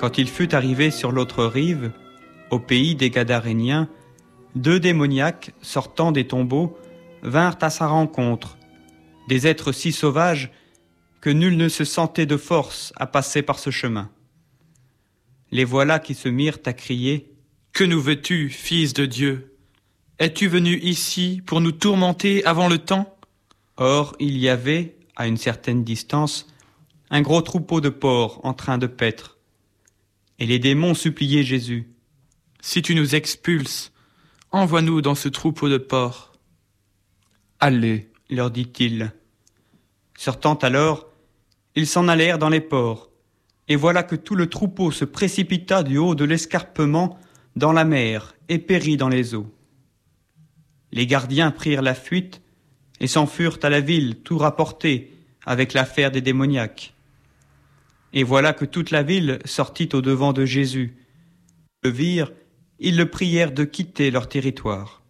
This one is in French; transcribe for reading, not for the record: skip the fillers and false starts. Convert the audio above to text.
Quand il fut arrivé sur l'autre rive, au pays des Gadaréniens, 2 démoniaques, sortant des tombeaux, vinrent à sa rencontre, des êtres si sauvages que nul ne se sentait de force à passer par ce chemin. Les voilà qui se mirent à crier « Que nous veux-tu, Fils de Dieu? Es-tu venu ici pour nous tourmenter avant le temps ?» Or, il y avait, à une certaine distance, un gros troupeau de porcs en train de paître. Et les démons suppliaient Jésus. « Si tu nous expulses, envoie-nous dans ce troupeau de porcs. »« Allez, leur dit-il. » Sortant alors, ils s'en allèrent dans les porcs. Et voilà que tout le troupeau se précipita du haut de l'escarpement dans la mer et périt dans les eaux. Les gardiens prirent la fuite et s'enfurent à la ville, tout rapportés avec l'affaire des démoniaques. Et voilà que toute la ville sortit au devant de Jésus. Ils le virent, ils le prièrent de quitter leur territoire.